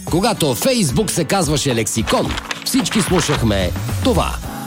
Когато Фейсбук се казваше лексикон, всички слушахме това.